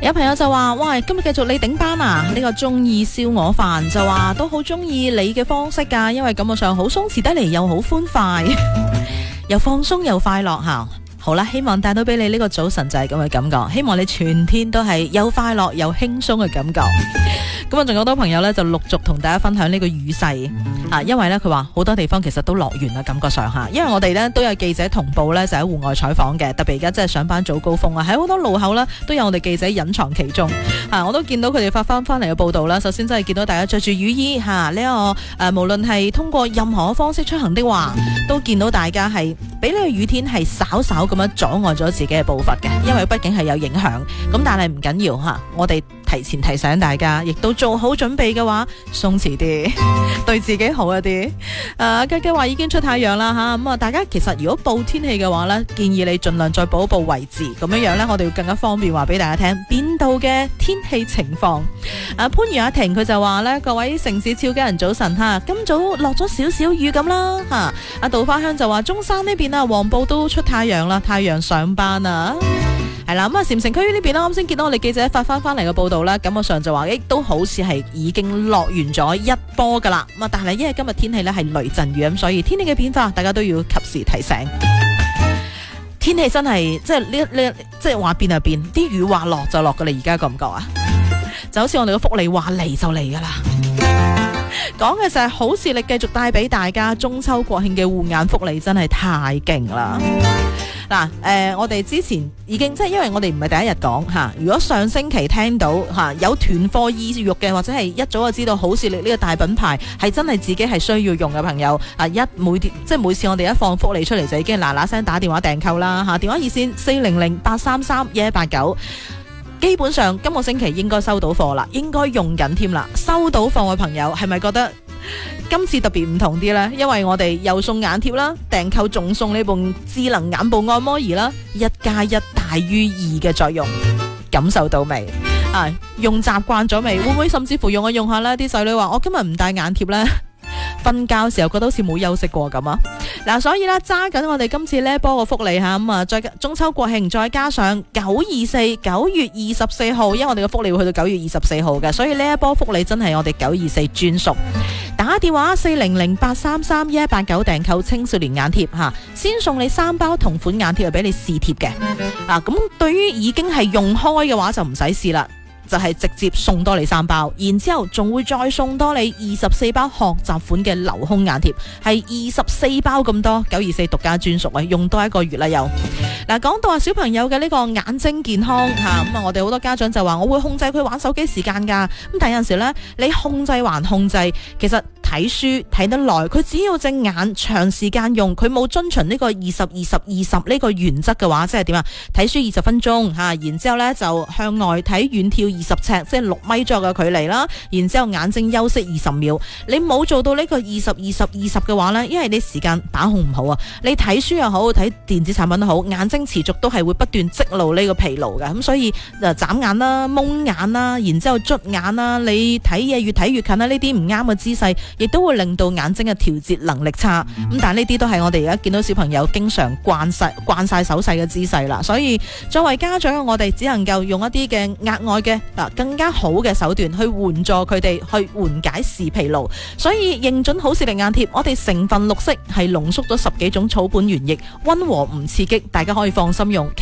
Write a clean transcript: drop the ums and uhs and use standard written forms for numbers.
有朋友就話：喂，今日繼續你頂班啊！呢個中意燒鵝飯就話都好中意你嘅方式㗎，因為感覺上好鬆弛得嚟，又好歡快，又放鬆又快樂嚇。好啦，希望帶到俾你呢個早晨就係咁嘅感覺，希望你全天都係又快樂又輕鬆嘅感覺。咁啊，仲有好多朋友呢，就陸續同大家分享呢個雨勢啊，因為呢，佢話好多地方其實都落完啦，感覺上嚇。因為我哋呢都有記者同步呢，就喺戶外採訪嘅，特別而家真係上班早高峰啊，喺好多路口呢，都有我哋記者隱藏其中啊。我都見到佢哋發翻嚟嘅報道啦。首先真係見到大家着住雨衣嚇，呢個無論係通過任何方式出行的話，都見到大家係俾呢個雨天係稍稍咁樣阻礙咗自己嘅步伐嘅，因為畢竟係有影響。咁但係唔緊要嚇，我哋提前提醒大家，亦都做好準備嘅話，鬆弛啲，對自己好一啲。吉吉話已經出太陽啦嚇，咁大家其實如果報天氣嘅話呢，建議你盡量再報一報位置，咁樣呢，我哋會更加方便話俾大家聽邊度嘅天氣情況。番禺阿婷佢就話呢，各位城市超家人早晨嚇，今早落咗少少雨咁啦嚇。阿杜花香就話中山呢邊啊，黃埔都出太陽啦，太陽上班啊。係啦，咁啊，禪城區呢邊啦，啱先見到我哋記者發翻嚟嘅報道啦，感覺上就話都好似係已經落完咗一波噶啦。咁啊，但係因為今日天氣呢係雷陣雨咁，所以天氣嘅變化大家都要及時提醒。天氣真係即係話變就變，啲雨話落就落噶啦，而家覺唔覺啊？就好似我哋嘅福利話嚟就嚟噶啦。講嘅就係好視力繼續帶俾大家中秋國慶嘅護眼福利，真係太勁啦！嗱，我哋之前已經即係因為我哋唔係第一日講嚇，如果上星期聽到嚇有囤貨意欲嘅，或者係一早就知道好視力呢個大品牌係真係自己係需要用嘅朋友啊，每次我哋一放福利出嚟就已經嗱嗱聲打電話訂購啦嚇，電話熱線400-833-1189。基本上今個星期應該收到貨啦，應該用緊添啦。收到貨嘅朋友係咪覺得今次特別唔同啲呢？因為我哋又送眼貼啦，訂購仲送呢部智能眼部按摩儀啦，1+1大於2嘅作用，感受到未？用習慣咗未？會唔會甚至乎用下呢？啲細女話我今日唔戴眼貼呢，瞓覺時候覺得好似冇休息過咁啊！嗱，所以咧揸緊我哋今次呢一波嘅福利嚇，咁啊再中秋國慶再加上9月24號，因為我哋嘅福利會去到9月24號嘅，所以呢一波福利真係我哋924專屬。打電話400-833-1189訂購青少年眼貼嚇，先送你3包同款眼貼，係俾你試貼嘅。咁對於已經係用開嘅話就唔使試啦。就係直接送多你3包，然之後仲會再送多你24包學習款嘅留空眼貼，係24包咁多，924獨家專屬啊，用多1個月啦又。嗱，講到小朋友嘅呢個眼睛健康嚇，咁我哋好多家長就話我會控制佢玩手機時間㗎，咁但有陣時呢，你控制還控制，其實睇書睇得耐，佢只要隻眼長時間用，佢冇遵循呢個20-20-20呢個原則嘅話，即係點啊？睇書20分鐘嚇，然之後呢就向外睇遠眺20尺，即係6米左右嘅距離啦。然之後眼睛休息20秒。你冇做到呢個20-20-20嘅話呢，因為你時間把控唔好啊，你睇書又好，睇電子產品都好，眼睛持續都係會不斷積露呢個疲勞嘅。咁所以眨眼啦、蒙眼啦，然之後捽眼啦，你睇嘢越睇越近啦，呢啲唔啱嘅姿勢，亦都會令到眼睛嘅調節能力差。咁但係呢啲都係我哋而家見到小朋友經常慣晒手勢嘅姿勢啦。所以作為家長，我哋只能夠用一啲嘅額外嘅更加好嘅手段去援助佢哋去緩解視疲勞。所以認準好視力眼貼，我哋成分綠色係濃縮咗10幾種草本原液，溫和唔刺激，大家可以放心用。